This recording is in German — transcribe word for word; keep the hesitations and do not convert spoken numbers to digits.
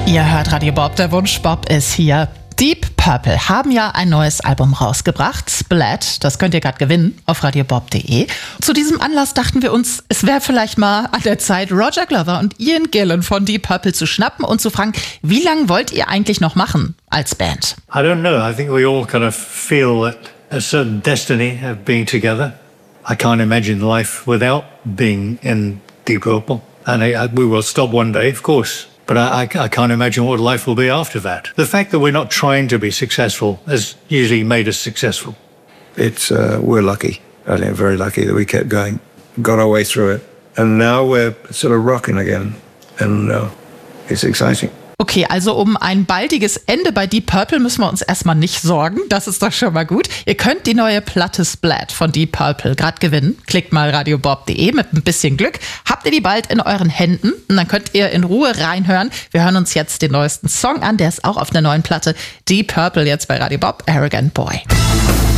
Ihr hört Radio Bob, der Wunsch Bob ist hier. Deep Purple haben ja ein neues Album rausgebracht, Splat. Das könnt ihr gerade gewinnen auf radio bob punkt de. Zu diesem Anlass dachten wir uns, es wäre vielleicht mal an der Zeit, Roger Glover und Ian Gillan von Deep Purple zu schnappen und zu fragen, wie lange wollt ihr eigentlich noch machen als Band? I don't know. I think we all kind of feel that a certain destiny of being together. I can't imagine life without being in Deep Purple. And I, we will stop one day, of course. But I, I can't imagine what life will be after that. The fact that we're not trying to be successful has usually made us successful. It's uh, we're lucky. I think very lucky that we kept going, got our way through it, and now we're sort of rocking again, and uh, it's exciting. Okay, also um ein baldiges Ende bei Deep Purple müssen wir uns erstmal nicht sorgen. Das ist doch schon mal gut. Ihr könnt die neue Platte Splat von Deep Purple gerade gewinnen. Klickt mal radio bob punkt de. Mit ein bisschen Glück habt ihr die bald in euren Händen und dann könnt ihr in Ruhe reinhören. Wir hören uns jetzt den neuesten Song an. Der ist auch auf der neuen Platte Deep Purple jetzt bei Radio Bob, Arrogant Boy.